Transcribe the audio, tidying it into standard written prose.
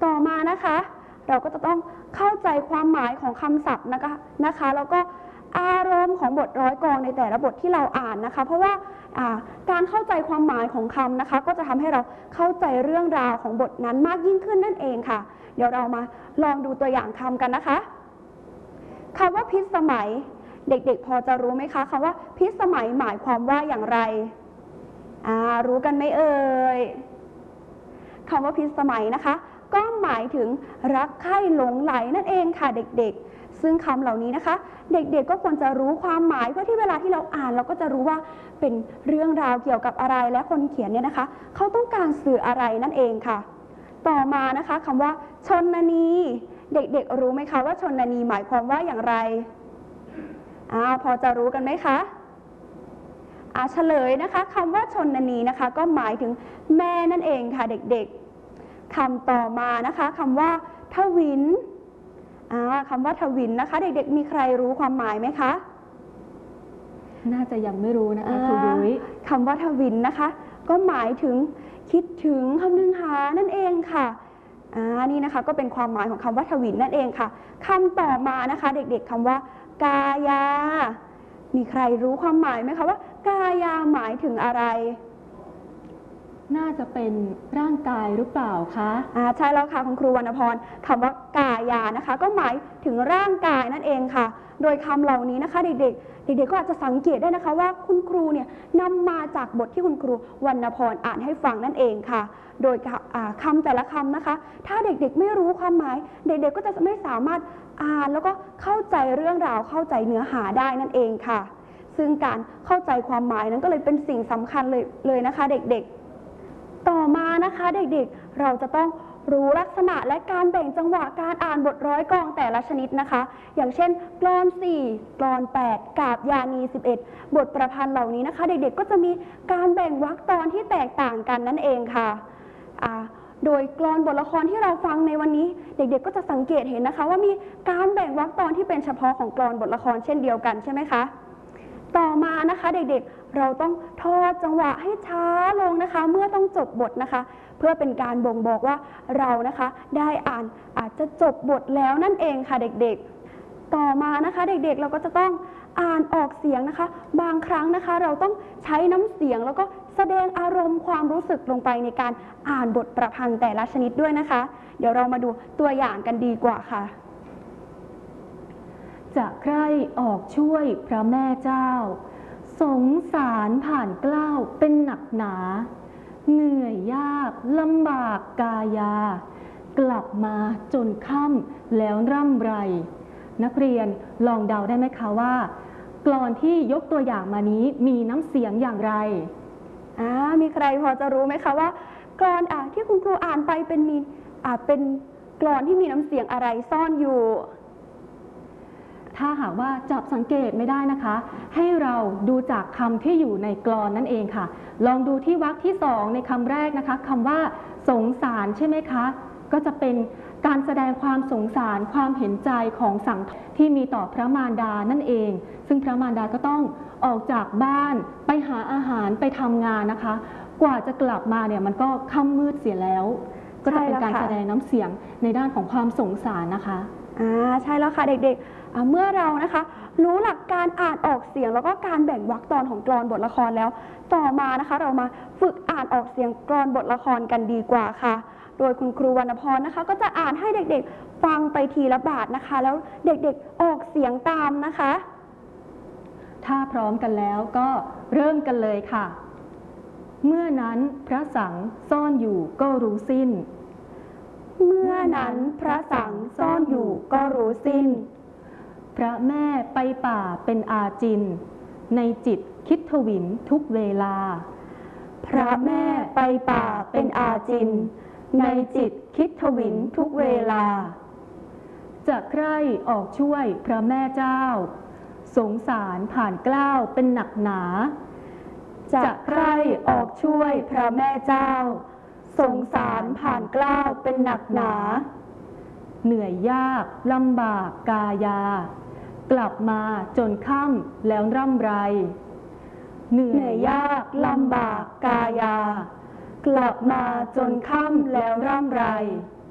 ต่อมานะคะเราก็จะต้องเข้าใจความหมายของคำศัพท์นะคะแล้วก็อารมณ์ของบทร้อยกลอนในแต่ละบทที่เราอ่านนะคะเพราะว่าการเข้าใจความหมายของคำนะคะก็จะทำให้เราเข้าใจเรื่องราวของบทนั้นมากยิ่งขึ้นนั่นเองค่ะเดี๋ยวเรามาลองดูตัวอย่างคำกันนะคะคำว่าพิสมัยเด็กๆพอจะรู้ไหมคะคำว่าพิสมัยหมายความว่าอย่างไรรู้กันไหมเอ่ยคำว่าพิสมัยนะคะก็หมายถึงรักใคร่หลงไหลนั่นเองค่ะเด็กๆซึ่งคำเหล่านี้นะคะเด็กๆก็ควรจะรู้ความหมายเพื่อที่เวลาที่เราอ่านเราก็จะรู้ว่าเป็นเรื่องราวเกี่ยวกับอะไรและคนเขียนเนี่ยนะคะเขาต้องการสื่ออะไรนั่นเองค่ะต่อมานะคะคำว่าชนนีเด็กๆรู้ไหมคะว่าชนนีหมายความว่าอย่างไรพอจะรู้กันไหมคะเฉลยนะคะคำว่าชนนีนะคะก็หมายถึงแม่นั่นเองค่ะเด็กๆคำต่อมานะคะคำว่าทวินคำว่าทวินนะคะเด็กๆมีใครรู้ความหมายไหมคะน่าจะยังไม่รู้นะคะครูยุ้ยคำว่าทวินนะคะก็หมายถึงคิดถึงคำนึงหานั่นเองค่ะนี่นะคะก็เป็นความหมายของคำว่าทวินนั่นเองค่ะคำต่อมานะคะเด็กๆคำว่ากายามีใครรู้ความหมายไหมคะว่ากายาหมายถึงอะไรน่าจะเป็นร่างกายหรือเปล่าคะใช่แล้วค่ะคุณครูวรรณพรคำว่ากายานะคะก็หมายถึงร่างกายนั่นเองค่ะโดยคำเหล่านี้นะคะเด็กๆก็อาจจะสังเกตได้นะคะว่าคุณครูเนี่ยนำมาจากบทที่คุณครูวรรณพรอ่านให้ฟังนั่นเองค่ะโดยคำแต่ละคำนะคะถ้าเด็กๆไม่รู้ความหมายเด็กๆก็จะไม่สามารถอ่านแล้วก็เข้าใจเรื่องราวเข้าใจเนื้อหาได้นั่นเองค่ะซึ่งการเข้าใจความหมายนั้นก็เลยเป็นสิ่งสำคัญเลยนะคะเด็กๆต่อมานะคะเด็กๆเราจะต้องรู้ลักษณะและการแบ่งจังหวะการอ่านบทร้อยกลอนแต่ละชนิดนะคะอย่างเช่นกลอน4กลอน8กาบยานี11บทประพันธ์เหล่านี้นะคะเด็กๆก็จะมีการแบ่งวรรคตอนที่แตกต่างกันนั่นเองค่ะโดยกลอนบทละครที่เราฟังในวันนี้เด็กๆก็จะสังเกตเห็นนะคะว่ามีการแบ่งวรรคตอนที่เป็นเฉพาะของกลอนบทละครเช่นเดียวกันใช่ไหมคะต่อมานะคะเด็กๆเราต้องทอดจังหวะให้ช้าลงนะคะเมื่อต้องจบบทนะคะเพื่อเป็นการบ่งบอกว่าเรานะคะได้อ่านอาจจะจบบทแล้วนั่นเองค่ะเด็กๆต่อมานะคะเด็กๆเราก็จะต้องอ่านออกเสียงนะคะบางครั้งนะคะเราต้องใช้น้ำเสียงแล้วก็แสดงอารมณ์ความรู้สึกลงไปในการอ่านบทประพันธ์แต่ละชนิดด้วยนะคะเดี๋ยวเรามาดูตัวอย่างกันดีกว่าค่ะจะใคร่ออกช่วยพระแม่เจ้าสงสารผ่านเกล้าเป็นหนักหนาเหนื่อยยากลำบากกายากลับมาจนค่ำแล้วร่ำไรนักเรียนลองเดาได้ไหมคะว่ากลอนที่ยกตัวอย่างมานี้มีน้ำเสียงอย่างไรมีใครพอจะรู้ไหมคะว่ากลอนที่คุณครูอ่านไปเป็นกลอนที่มีน้ำเสียงอะไรซ่อนอยู่ถ้าหากว่าจับสังเกตไม่ได้นะคะให้เราดูจากคำที่อยู่ในกลอนนั่นเองค่ะลองดูที่วรรคที่2ในคำแรกนะคะคำว่าสงสารใช่ไหมคะก็จะเป็นการแสดงความสงสารความเห็นใจของสังคมที่มีต่อพระมารดานั่นเองซึ่งพระมารดาก็ต้องออกจากบ้านไปหาอาหารไปทำงานนะคะกว่าจะกลับมาเนี่ยมันก็ค่ำมืดเสียแล้วก็จะเป็นการแสดงน้ำเสียงในด้านของความสงสารนะคะใช่แล้วค่ะเด็กๆเมื่อเรานะคะรู้หลักการอ่านออกเสียงแล้วก็การแบ่งวรรคตอนของกลอนบทละครแล้วต่อมานะคะเรามาฝึกอ่านออกเสียงกลอนบทละครกันดีกว่าค่ะโดยคุณครูวรรณพรนะคะก็จะอ่านให้เด็กๆฟังไปทีละบาทนะคะแล้วเด็กๆออกเสียงตามนะคะถ้าพร้อมกันแล้วก็เริ่มกันเลยค่ะเมื่อนั้นพระสังซ่อนอยู่ก็รู้สิ้นเมื่อนั้นพระสังซ่อนอยู่ก็รู้สิ้นพระแม่ไปป่าเป็นอาจินในจิตคิดทวินทุกเวลาพระแม่ไปป่าเป็นอาจินในจิตคิดทวินทุกเวลาจะใคร่ออกช่วยพระแม่เจ้าสงสารผ่านเกล้าเป็นหนักหนาจะใคร่ออกช่วยพระแม่เจ้าสงสารผ่านเกล้าเป็นหนักหนาเหนื่อยยากลำบากกายากลับมาจนค่ำแล้วร่ำไรเหนื่อยยากลำบากกายากลับมาจนค่ำแล้วร่ำไร